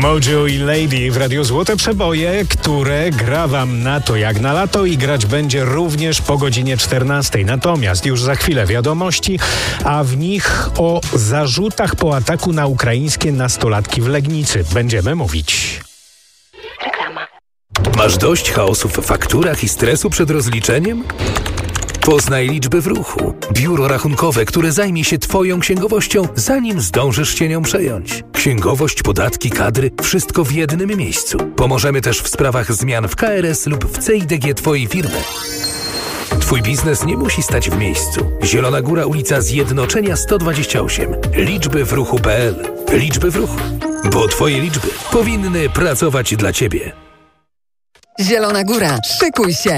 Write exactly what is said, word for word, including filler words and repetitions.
Mojo i Lady w Radiu Złote Przeboje, które gra wam na to jak na lato i grać będzie również po godzinie czternastej. Natomiast już za chwilę wiadomości, a w nich o zarzutach po ataku na ukraińskie nastolatki w Legnicy będziemy mówić. Reklama. Masz dość chaosu w fakturach i stresu przed rozliczeniem? Poznaj Liczby w Ruchu. Biuro rachunkowe, które zajmie się Twoją księgowością, zanim zdążysz się nią przejąć. Księgowość, podatki, kadry, wszystko w jednym miejscu. Pomożemy też w sprawach zmian w K R S lub w C I D G Twojej firmy. Twój biznes nie musi stać w miejscu. Zielona Góra, ulica Zjednoczenia sto dwadzieścia osiem. Liczby w ruchu kropka p l. Liczby w Ruchu. Bo Twoje liczby powinny pracować dla Ciebie. Zielona Góra, szykuj się!